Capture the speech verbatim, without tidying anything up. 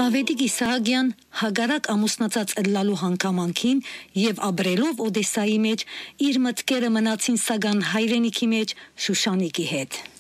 Ավետիք Իսահակյան հագարակ ամուսնացած ըլլալու հանգամանքին եւ ապրելով Օդեսայի մեջ իր մտքերը մնացին սագան հայրենիքի մեջ Շուշանիկի հետ։